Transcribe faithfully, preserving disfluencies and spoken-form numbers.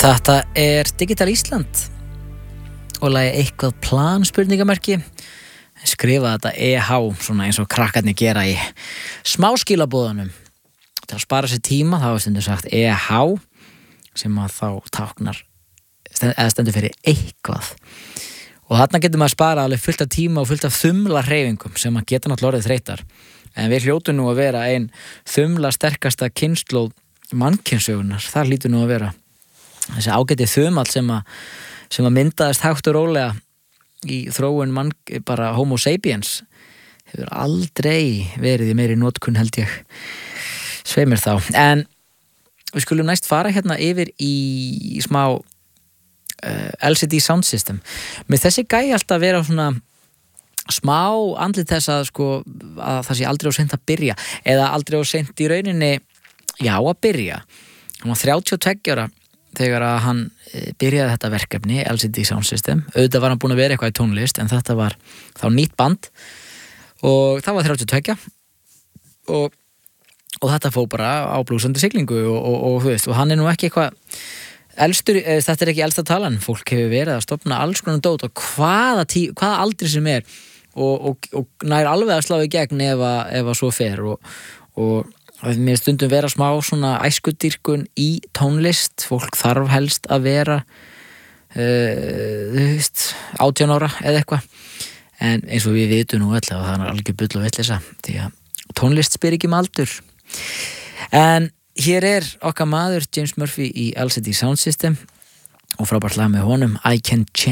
Þetta er Digital Ísland og lagi eitthvað plan spurningamerki. Skrifa þetta E H svona eins og krakkarnir gera í smáskilabúðunum. Til að spara sér tíma þá er stundum sagt E H sem að þá táknar eða stendur fyrir eitthvað. Og þarna getur maður spara alveg fullt af tíma og fullt af þumla hreyfingum sem að geta náttúrulega orðið þreytar. En við hljótum nú að vera ein þumla sterkasta kynslóð mannkynssögunar. Það hlýtur nú að vera þessi ágæti þumall sem að, sem að myndaðist hægt og rólega í þróun mann, bara Homo sapiens hefur aldrei verið í meiri notkun held ég svei mér þá. En við skulum næst fara hérna yfir í smá uh, L C D sound system. Með þessi gæi alltaf vera svona smá andlit þess að sko að það sé aldrei á seint að byrja eða aldrei á seint í rauninni já að byrja. Hann var þrjátíu og tveggja ára þegar að hann byrjaði þetta verkefni L C D sound system. Auðvitað var hann búin að vera eitthvað í tónlist en þetta var þá nýtt band og það var þrjátíu og tveggja og, og þetta fór bara á blúsandi siglingu og, og, og þú veist og hann er nú ekki eitthvað elstur, þetta er ekki elsta talan, fólk hefur verið að stofna alls konar dót og hvaða, tí, hvaða aldri sem er og, og, og nær alveg að slá í gegn ef að, ef að svo fer og, og mér stundum vera smá svona æskudýrkun í tónlist, fólk þarf helst að vera uh, þú veist, átján ára eða eitthvað, en eins og við vitum nú alltaf að það er algjör bull og vitleysa því að tónlist spyr ekki um aldur. En hér er okkar maður James Murphy í L C D Sound System og frábært lag með honum I Can Change.